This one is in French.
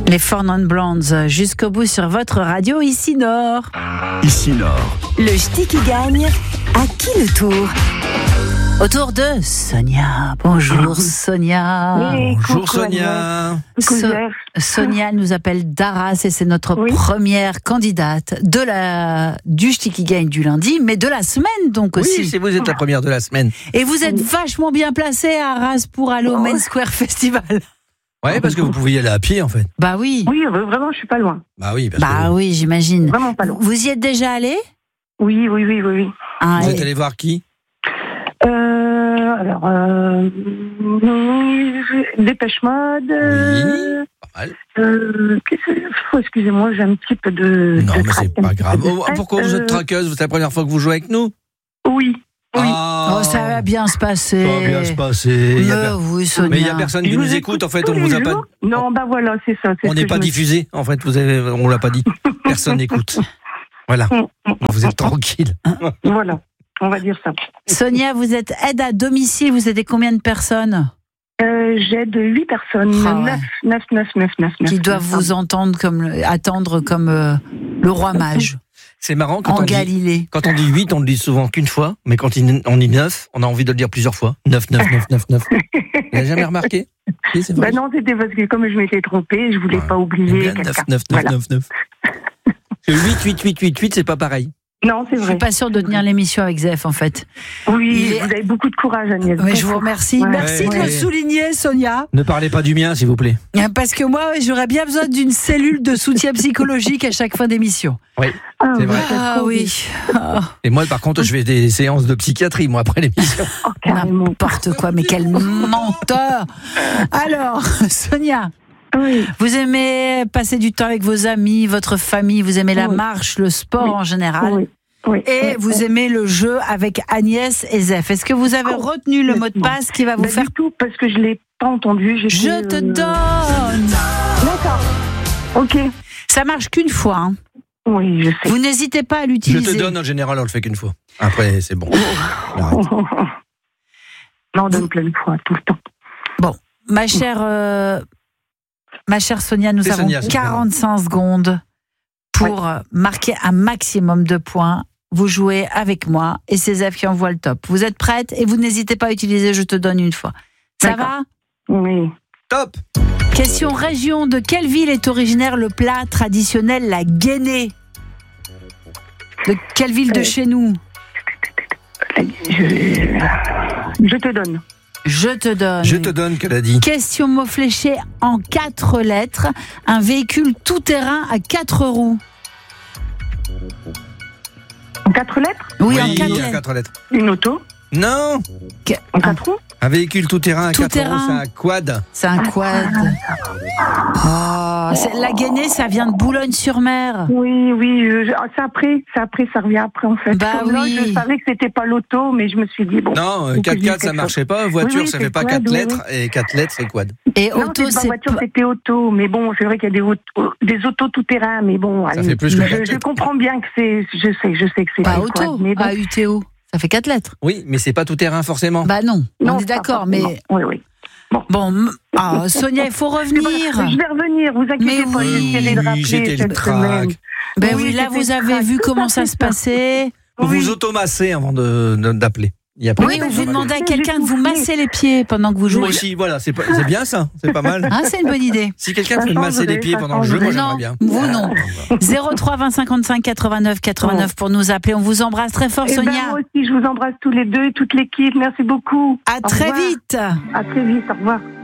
Les Four Non Blondes, jusqu'au bout sur votre radio, ici Nord. Ici Nord. Le ch'ti qui gagne, à qui le tour? Autour de Sonia. Bonjour Sonia. Oui, Bonjour coucou, Sonia. Sonia nous appelle d'Arras et c'est notre première candidate du ch'ti qui gagne du lundi, mais de la semaine donc aussi. Oui, vous êtes la première de la semaine. Et vous êtes vachement bien placée à Arras pour aller au Main Square Festival. Ouais, parce que vous pouvez y aller à pied en fait. Bah oui. Oui, vraiment, je suis pas loin. Bah oui. Oui, j'imagine. Vraiment pas loin. Vous y êtes déjà allé? Oui. Ah, vous êtes allé voir qui? Dépêche Mode. Oui, pas mal. Excusez-moi, j'ai un petit peu de. Non, mais trac, c'est pas grave. Pourquoi vous êtes traqueuse? C'est la première fois que vous jouez avec nous? Oui. Ah, ça va bien se passer. Ça va bien se passer. Oui, Sonia. Mais il n'y a personne qui nous écoute, en fait, on vous a pas. Non, bah voilà, c'est ça. On n'est pas diffusé, en fait, on l'a pas dit. Personne n'écoute. Voilà. Vous êtes tranquille. Voilà, on va dire ça. Sonia, vous êtes aide à domicile, vous aidez combien de personnes? J'aide 8 personnes, 9. Qui doivent vous attendre comme le roi mage. C'est marrant En Galilée. Quand on dit 8, on le dit souvent qu'une fois, mais quand on dit 9, on a envie de le dire plusieurs fois. 9. Vous n'avez jamais remarqué? Si, c'est vrai. Bah non, c'était parce que comme je m'étais trompée, je voulais pas oublier quelqu'un. 9. 8, c'est pas pareil. Non, c'est Je vrai. suis pas sûre de tenir l'émission avec Zef, en fait. Oui, vous avez beaucoup de courage, Agnès. Mais je vous remercie. Ouais. Merci de le souligner, Sonia. Ne parlez pas du mien, s'il vous plaît. Parce que moi, j'aurais bien besoin d'une cellule de soutien psychologique à chaque fin d'émission. Oui, c'est vrai. Ah oui. Et moi, par contre, je fais des séances de psychiatrie, moi, après l'émission. Oh, carrément. N'importe quoi, mais quel menteur. Alors, Sonia. Oui. Vous aimez passer du temps avec vos amis, votre famille, vous aimez la marche, le sport en général, et vous aimez le jeu avec Agnès et Zef. Est-ce que vous avez retenu le mot de passe qui va vous faire... Du tout, parce que je ne l'ai pas entendu. Je te donne. D'accord. Ok. Ça marche qu'une fois. Hein. Oui, je sais. Vous n'hésitez pas à Je l'utiliser. te donne, en général, on le fait qu'une fois. Après, c'est bon. Arrête. Non, on donne plein de fois, tout le temps. Bon, ma chère Sonia, nous avons 45 secondes pour marquer un maximum de points. Vous jouez avec moi et c'est Zef qui envoie le top. Vous êtes prête et vous n'hésitez pas à utiliser je te donne une fois. Ça va? Oui. Top. Question région. De quelle ville est originaire le plat traditionnel, la guénée? De quelle ville de chez nous? Je te donne. Je te donne. Je te donne, qu'elle a dit. Question mot fléché en 4 lettres. Un véhicule tout-terrain à 4 roues. En 4 lettres? Oui, en 4 lettres. 4 lettres. Une auto? Non. En 4 roues? Un véhicule tout-terrain à 4 Tout-terrain. roues, c'est un quad. C'est un quad. La Guénée, ça vient de Boulogne-sur-Mer. Oui, c'est après, ça revient après en fait. Bah Comme oui. là, je savais que c'était pas l'auto, mais je me suis dit bon. Non, 4x4 ça marchait pas, voiture ça fait pas 4 lettres, et 4 lettres c'est quad. Et Non, auto, c'est pas c'est voiture, pas... c'était auto, mais bon, c'est vrai qu'il y a des autos tout-terrain, mais bon, Ça allez, fait plus que 4 je lettres. comprends bien que je sais que c'est Pas des auto, quads, mais bon. AUTO. Ça fait 4 lettres. Oui, mais c'est pas tout-terrain forcément. Bah non, Non, on est pas d'accord, forcément. mais... Oui. Bon, Sonia, il faut revenir. Je vais revenir, vous inquiétez Mais pas, oui, j'essaierai de rappeler j'étais le cette trac. semaine. Ben Oui, oui, là, c'était vous avez trac. vu Tout comment à ça fait se passait. Vous Oui. vous automassez avant d'appeler. Il y a pas Oui, de- ou vous demandez à J'ai quelqu'un de vous soufflé. masser les pieds pendant que vous Moi jouez. aussi, voilà, c'est bien ça, c'est pas mal. Hein, c'est une bonne idée. Si quelqu'un Ça peut me masser changerait, les pieds ça pendant le jeu, moi changerait. j'aimerais Non, bien. vous non. 03 20 55 89 89 pour nous appeler. On vous embrasse très fort, Eh ben, Sonia. moi aussi, je vous embrasse tous les deux et toute l'équipe. Merci beaucoup. À Au très revoir. vite. À très vite. Au revoir.